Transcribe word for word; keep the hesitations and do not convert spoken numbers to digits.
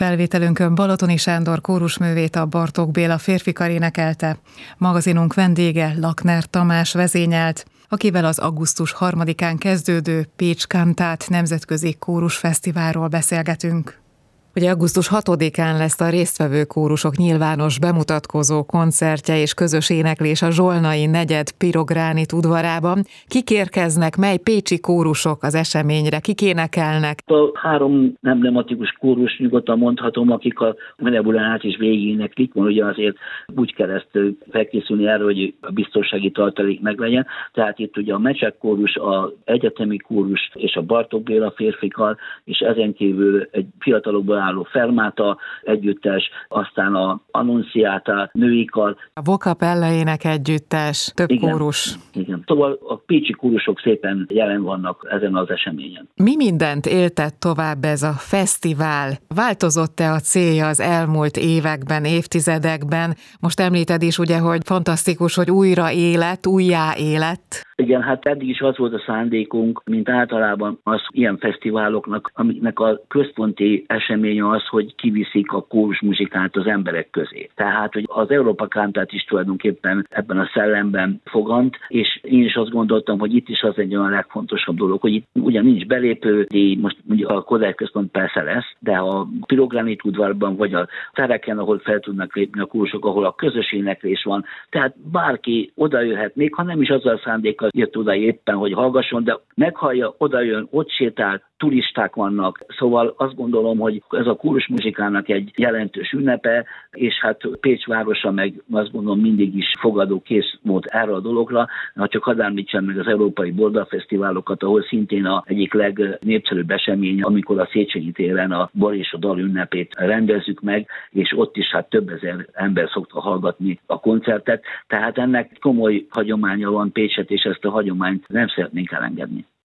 felvételünkön Balatoni Sándor kórusművét, a Bartók Béla férfikar énekelte. Magazinunk vendége Lakner Tamás vezényelt, akivel az augusztus harmadikán kezdődő Pécs Kantát nemzetközi kórusfesztiválról beszélgetünk. Ugye augusztus hatodikán lesz a résztvevő kórusok nyilvános bemutatkozó koncertje és közös éneklés a Zsolnai negyed Pirogránit udvarában. Kik érkeznek, mely pécsi kórusok az eseményre, kik énekelnek? A három emblematikus kórus nyugodtan mondhatom, akik a Menebulán át is végigéneklik, van ugye azért úgy kell ezt felkészülni erre, hogy a biztonsági tartalék meglegyen. Tehát itt ugye a Mecsek kórus, az egyetemi kórus és a Bartók Béla férfikar, és ezen kívül egy fiatalokból álló Fermata együttes, aztán a Annunciata női kar. A Vocapella ének együttes, több igen, kórus. Igen. Szóval a pécsi kórusok szépen jelen vannak ezen az eseményen. Mi mindent éltet tovább ez a fesztivál? Változott-e a célja az elmúlt években, évtizedekben? Most említed is ugye, hogy fantasztikus, hogy újra élet, újjá élet. Igen, hát eddig is az volt a szándékunk, mint általában az ilyen fesztiváloknak, amiknek a központi eseménye az, hogy kiviszik a kórusmuzsikát az emberek közé. Tehát, hogy az Európa Kántát is tulajdonképpen ebben a szellemben fogant, és én is azt gondoltam, hogy itt is az egy olyan legfontosabb dolog, hogy itt ugyan nincs belépő, most mondjuk a Kodály Központ persze lesz, de a Pirogránit udvarban, vagy a tereken, ahol fel tudnak lépni a kórusok, ahol a közös éneklés van, tehát bárki oda jöhet, még ha nem is azzal a szándékkal jött oda éppen, hogy hallgasson, de meghallja, oda jön, ott sétál, turisták vannak. Szóval azt gondolom, hogy ez a kórusmuzsikának egy jelentős ünnepe, és hát Pécs városa meg azt gondolom mindig is fogadókész volt erre a dologra. Ha csak hadd említsem meg az Európai Borda Fesztiválokat, ahol szintén a egyik legnépszerűbb esemény, amikor a Széchenyi téren a bor és a dal ünnepét rendezzük meg, és ott is hát több ezer ember szokta hallgatni a koncertet. Tehát ennek komoly hagyománya van Pécset, és ezt a hagyományt nem szeretnénk elengedni.